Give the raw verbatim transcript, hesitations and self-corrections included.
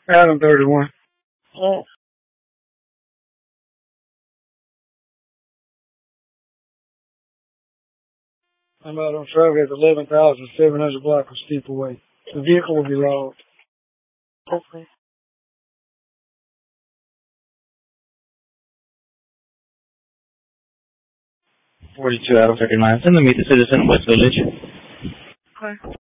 Adam thirty-one. Oh. I'm out on traffic at eleven thousand seven hundred block of Steeple Way. The vehicle will be logged. Okay. forty-two out of thirty-nine. Send them meet the citizen, West Village. Okay.